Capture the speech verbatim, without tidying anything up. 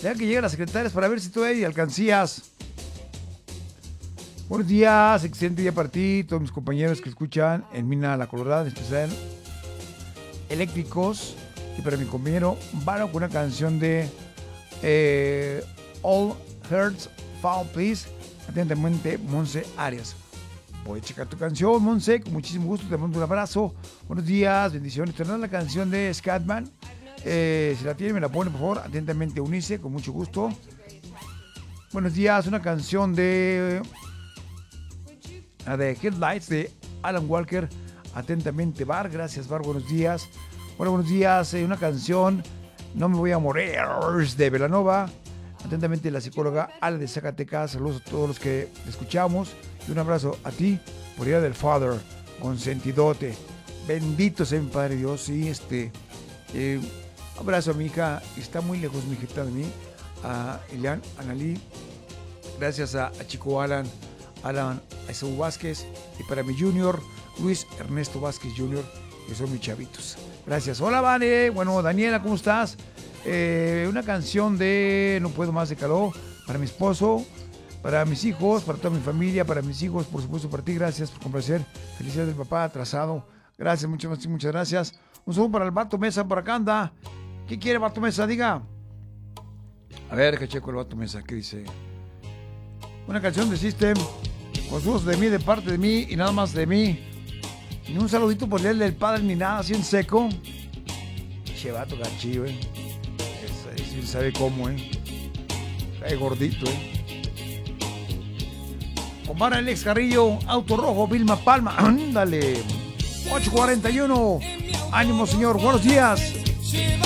Deja que lleguen las secretarias para ver si todavía hay alcancías. Buenos días, excelente día para ti, todos mis compañeros que escuchan en Mina La Colorada, en especial eléctricos. Y para mi compañero Varo con una canción de eh, All Hearts Fall Please. Atentamente, Monse Arias. Voy a checar tu canción, Monse, con muchísimo gusto, te mando un abrazo. Buenos días, bendiciones. Te dan la canción de Scatman. Eh, si la tiene, me la pone, por favor. Atentamente, Unice, con mucho gusto. Buenos días, una canción de... La de Headlights de Alan Walker. Atentamente, Bar. Gracias, Bar. Buenos días. Bueno, buenos días. Eh, una canción, No me voy a morir, de Belanova. Atentamente, la psicóloga Ale de Zacatecas. Saludos a todos los que escuchamos. Y un abrazo a ti, por día del Father, consentidote. Bendito sea mi Padre Dios. Sí, este... Eh, abrazo a mi hija. Está muy lejos mi hijita de mí. A Elian, Analí. Gracias a, a Chico Alan. Alan Esaú Vázquez, y para mi junior, Luis Ernesto Vázquez junior, que son mis chavitos. Gracias. Hola, Vane. Bueno, Daniela, ¿cómo estás? Eh, una canción de No Puedo Más de Caló, para mi esposo, para mis hijos, para toda mi familia, para mis hijos, por supuesto, para ti. Gracias por complacer. Felicidades del papá atrasado. Gracias, muchas, muchas gracias. Un saludo para el Vato Mesa, por acá anda. ¿Qué quiere Vato Mesa? Diga. A ver, que checo el Vato Mesa, ¿qué dice? Una canción de System. Con saludos de mí, de parte de mí y nada más de mí. Ni un saludito por el del padre ni nada, así en seco. Che, vato gachillo, eh. Ese sí sabe cómo, eh. Cae gordito, eh. Compara Alex Carrillo, Auto Rojo, Vilma Palma. Ándale. ocho cuarenta y uno. Ánimo, señor. Buenos días.